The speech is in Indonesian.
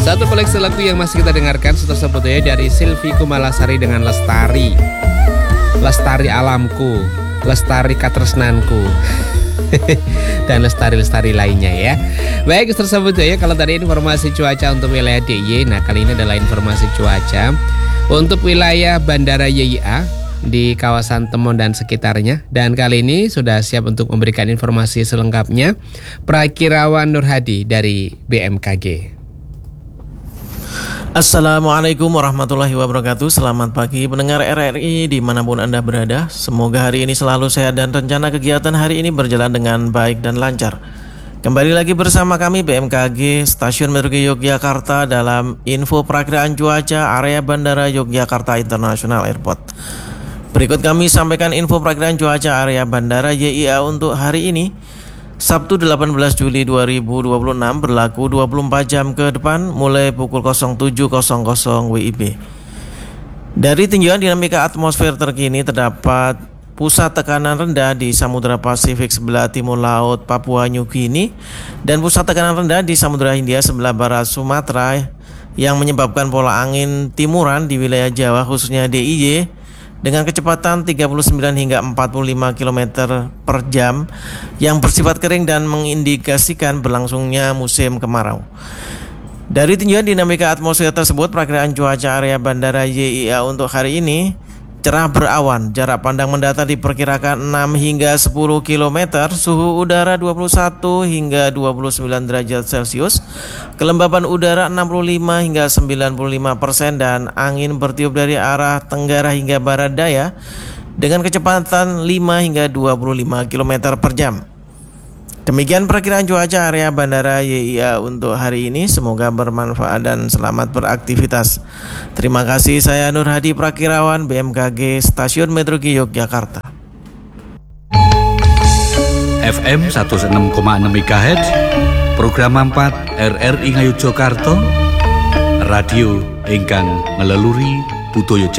Satu koleksi lagu yang masih kita dengarkan tersebut ya dari Silvi Kumalasari dengan Lestari. Lestari alamku, lestari katresnanku. Dan lestari-lestari lainnya ya. Baik, tersebut ya kalau tadi informasi cuaca untuk wilayah DIY. Nah, kali ini adalah informasi cuaca untuk wilayah Bandara YIA di kawasan Temon dan sekitarnya. Dan kali ini sudah siap untuk memberikan informasi selengkapnya Prakirawan Nur Hadi dari BMKG. Assalamualaikum warahmatullahi wabarakatuh. Selamat pagi pendengar RRI dimanapun Anda berada. Semoga hari ini selalu sehat dan rencana kegiatan hari ini berjalan dengan baik dan lancar. Kembali lagi bersama kami BMKG Stasiun Meteorologi Yogyakarta dalam info perakiraan cuaca area Bandara Yogyakarta International Airport. Berikut kami sampaikan info perakiraan cuaca area Bandara YIA untuk hari ini Sabtu 18 Juli 2026 berlaku 24 jam ke depan mulai pukul 07.00 WIB. Dari tinjauan dinamika atmosfer terkini terdapat pusat tekanan rendah di Samudra Pasifik sebelah timur laut Papua New Guinea dan pusat tekanan rendah di Samudra Hindia sebelah barat Sumatera yang menyebabkan pola angin timuran di wilayah Jawa khususnya DIY dengan kecepatan 39 hingga 45 km per jam yang bersifat kering dan mengindikasikan berlangsungnya musim kemarau. Dari tinjauan dinamika atmosfer tersebut, perakiraan cuaca area Bandara YIA untuk hari ini cerah berawan, jarak pandang mendatar diperkirakan 6 hingga 10 km, suhu udara 21 hingga 29 derajat Celcius, kelembapan udara 65 hingga 95% dan angin bertiup dari arah tenggara hingga barat daya dengan kecepatan 5 hingga 25 km per jam. Demikian perakiraan cuaca area Bandara YIA untuk hari ini. Semoga bermanfaat dan selamat beraktivitas. Terima kasih, saya Nur Hadi Prakirawan BMKG Stasiun Meteorologi Yogyakarta. FM 106,6 MHz, program 4 RRI Ngayogyakarta, radio ingkang ngeleluri budaya